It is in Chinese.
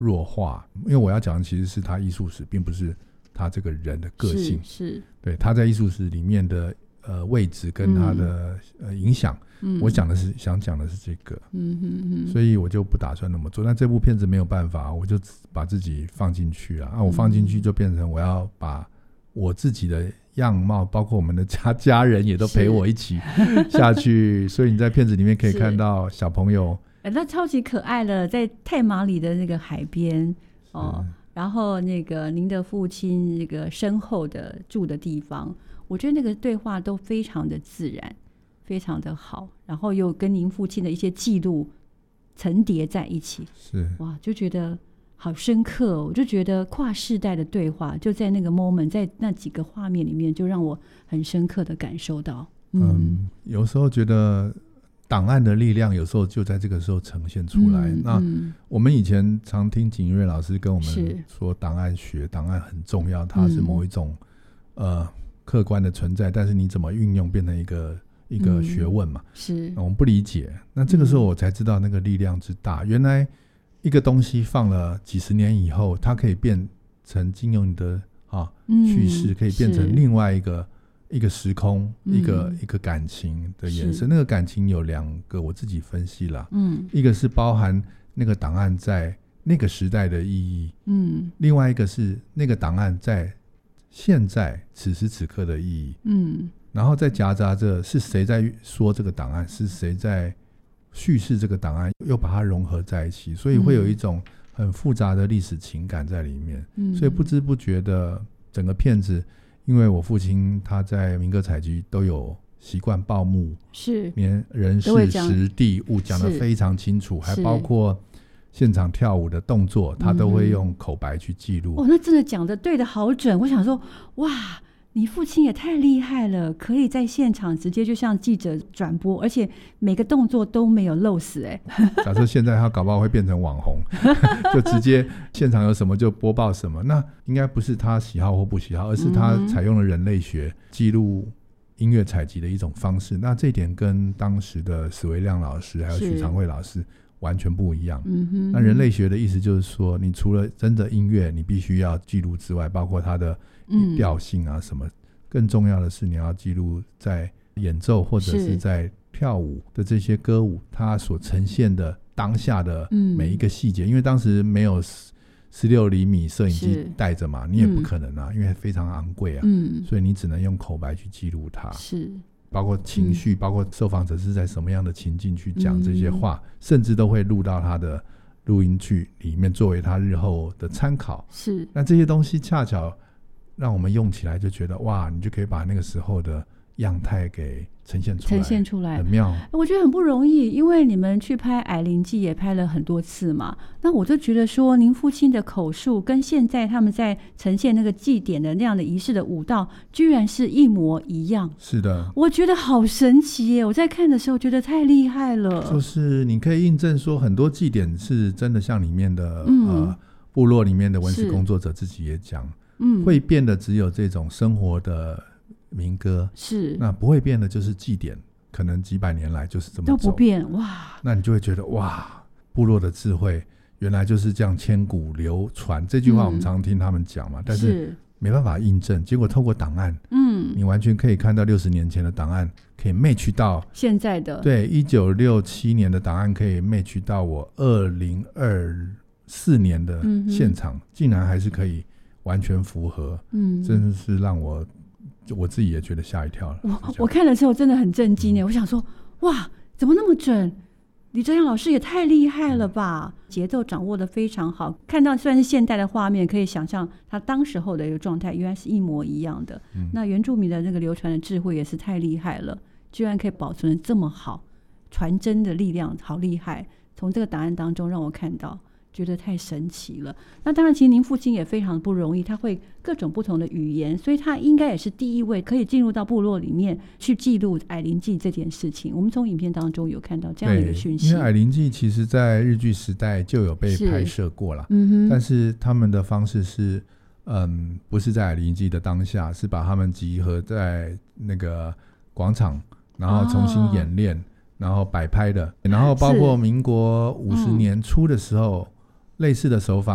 弱化，因为我要讲的其实是他艺术史，并不是他这个人的个性， 是对他在艺术史里面的位置跟他的影响，我想讲的是这个，所以我就不打算那么做。但这部片子没有办法，我就把自己放进去了我放进去就变成我要把我自己的样貌，包括我们的家人也都陪我一起下去，所以你在片子里面可以看到小朋友， 那超级可爱了，在太马里的那个海边然后那个您的父亲那个身后的住的地方，我觉得那个对话都非常的自然，非常的好，然后又跟您父亲的一些记录层叠在一起， 是哇，就觉得好深刻我就觉得跨世代的对话就在那个 moment， 在那几个画面里面，就让我很深刻的感受到。 有时候觉得档案的力量有时候就在这个时候呈现出来。那我们以前常听景瑞老师跟我们说，档案学档案很重要，它是某一种客观的存在，但是你怎么运用变成一个学问嘛， 是我们不理解。那这个时候我才知道那个力量之大，原来一个东西放了几十年以后，它可以变成经由你的叙事，可以变成另外一个时空，一个感情的延伸。那个感情有两个，我自己分析了，一个是包含那个档案在那个时代的意义，另外一个是那个档案在现在此时此刻的意义，然后再夹杂着是谁在说这个档案，是谁在叙事这个档案，又把它融合在一起，所以会有一种很复杂的历史情感在里面。所以不知不觉的整个片子，因为我父亲他在民歌采集都有习惯报幕，是连人事时地物讲得非常清楚，还包括现场跳舞的动作，他都会用口白去记录。 那真的讲得对的好准。我想说，哇，你父亲也太厉害了，可以在现场直接就像记者转播，而且每个动作都没有漏死。 假设现在他搞不好会变成网红就直接现场有什么就播报什么，那应该不是他喜好或不喜好，而是他采用了人类学记录音乐采集的一种方式。那这一点跟当时的史维亮老师还有许长惠老师完全不一样。那人类学的意思就是说，你除了真的音乐你必须要记录之外，包括它的调性啊什么，更重要的是你要记录在演奏或者是在跳舞的这些歌舞，它所呈现的当下的每一个细节。因为当时没有16厘米摄影机带着嘛，你也不可能因为非常昂贵所以你只能用口白去记录它，是包括情绪，包括受访者是在什么样的情境去讲这些话，甚至都会录到他的录音剧里面作为他日后的参考。是，那这些东西恰巧让我们用起来就觉得哇，你就可以把那个时候的样态给呈现出来，很妙。 我觉得很不容易，因为你们去拍《矮灵记》也拍了很多次嘛，那我就觉得说您父亲的口述跟现在他们在呈现那个祭典的那样的仪式的舞蹈居然是一模一样。 是的， 我觉得好神奇耶，我在看的时候觉得太厉害了。 就是你可以印证说很多祭典是真的像里面的部落里面的文史工作者自己也讲，会变的只有这种生活的民歌，是那不会变的就是祭典，可能几百年来就是这么走都不变。哇，那你就会觉得哇，部落的智慧原来就是这样千古流传。这句话我们常听他们讲嘛，但是没办法印证。结果透过档案，你完全可以看到60年前的档案可以 match 到现在的，对 ，1967年的档案可以 match 到我2024年的现场，竟然还是可以完全符合，真的是让我自己也觉得吓一跳了。 我看的时候真的很震惊我想说哇，怎么那么准？李哲阳老师也太厉害了吧，节奏掌握得非常好，看到虽然是现代的画面，可以想象他当时候的一个状态原来是一模一样的。那原住民的那个流传的智慧也是太厉害了，居然可以保存得这么好，传真的力量好厉害。从这个答案当中让我看到，觉得太神奇了。那当然其实您父亲也非常不容易，他会各种不同的语言，所以他应该也是第一位可以进入到部落里面去记录矮灵记这件事情。我们从影片当中有看到这样的一个讯息。 因为矮灵记其实在日据时代就有被拍摄过了，但是他们的方式是不是在矮灵记的当下，是把他们集合在那个广场，然后重新演练，然后摆拍的，然后包括民国50年初的时候类似的手法